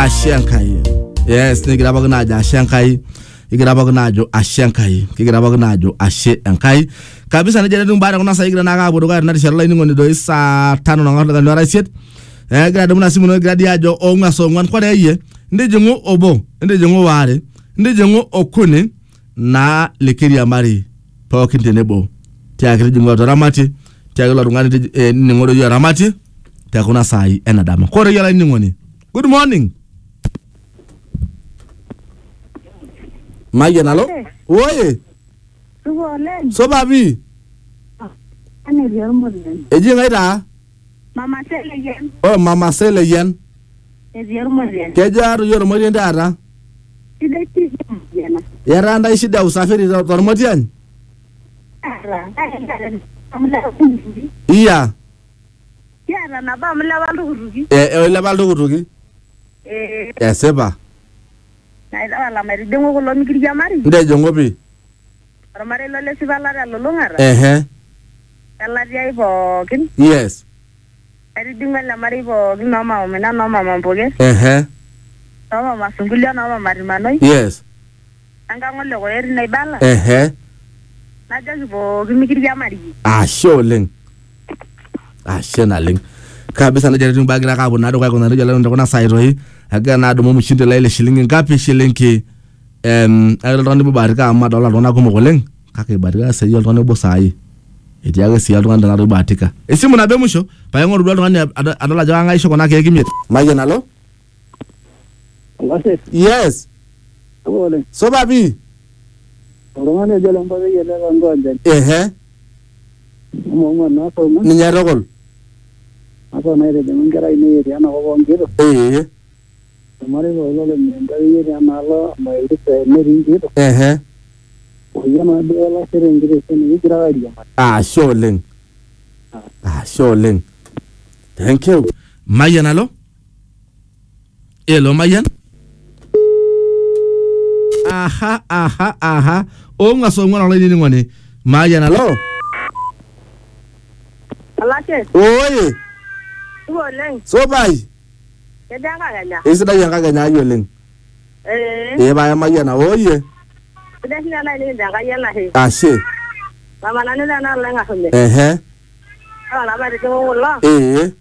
ashenkai. Yes, nigira bagnajo ashenkai. Igira bagnajo ashenkai. Kigira bagnajo ashenkai. Kabisa najere dumbara kuna sa igira naga bodo gari na sharla ini ngoni do isa 5 na ngorga ndora set. Gira dumuna simuno gira diajo o ngaso ngwan kwa deye. Ndije ngo obo, ndije ngo ware, ndije ngo okune na lekiri amari. Pa kintenebo. Tia kiri jingo ramati, tia kilo ngani ni ngoro yo ramati. Tia kuna sai enadama. Kore yala ini ngoni. Good morning. Maya nalo? Oye. So babi. Ane riyo mwen. Eji ngaida? Mama sele yen. Oh, mama sele yen. Riyo mwen. Kejaru yoro mwen dara. Ide tisi mwen. Yara anda ishida usafiri tormotian. Ara. Amla kurugi. Iya. Yara na ba amla walu kurugi. La baldo kurugi. Seba. Na la mari dengo ko lo mikiri jamari. Nde jongopi. Ramare lo le sivala lo ngara. Ala dia ibokin. Yes. Ari dinga la mari bo no mama na no mama boge. No mama sungulia no mama rimanoi. Yes. Anga ngole ko eri na ibala. Na jagi bo mikiri jamari. Sholeng. Shenaling. Kabisa na jere tumbagira ka bona do ka kona jala ndo na sairo hi. Aga na do mo mshinde la ile shilingi ngapi shilingi ayolo ndo barika amma dola dona ko mo goleng. Kake barika se yolo ndo bo sai. Etiaga si alto ndo na do batika. Esimu na be musho pa ngoro do ndo adola janga isho kona ke kimit. Maye nalo? Yes. Ole. So babi. Oromane jalo mbaga yele ndo ande. Mo na so ma. Ni nyarogol. Aso na ire de ngara ini ire ana ko ngiro. Mare bo lo le ngara ire ana lo ma ire se meri ngiro. Oya na do la sere ngiro se ni gira ire. Sholeng. Sholeng. Thank you. Mayan alo? Hello Mayan? Aha. O ngaso ngwana le ni ngwane. Mayan alo? Alake. Oye. Oleng. So bai. Kedanga ganya. Isida yanga ganya yoleng. Ba Mayan oye. Desi na ni ndanga yela he. Ashe. Mama na ni na lenga home. Ala Ala ba de ko la.